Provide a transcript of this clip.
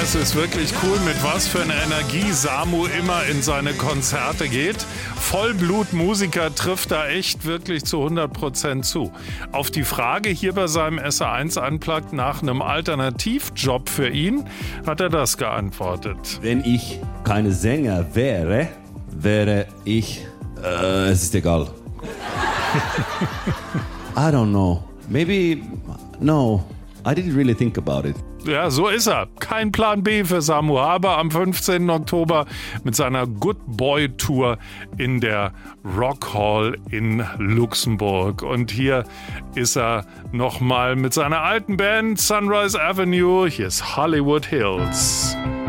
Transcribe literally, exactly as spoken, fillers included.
das ist wirklich cool, mit was für einer Energie Samu immer in seine Konzerte geht. Vollblutmusiker trifft da echt wirklich zu hundert Prozent zu. Auf die Frage hier bei seinem S R eins Unplugged nach einem Alternativjob für ihn, hat er das geantwortet. Wenn ich keine Sänger wäre, wäre ich, äh, es ist egal. I don't know. Maybe, no. I didn't really think about it. Ja, so ist er. Kein Plan B für Samu Haber am fünfzehnten Oktober mit seiner Good Boy Tour in der Rock Hall in Luxemburg. Und hier ist er nochmal mit seiner alten Band Sunrise Avenue. Hier ist Hollywood Hills.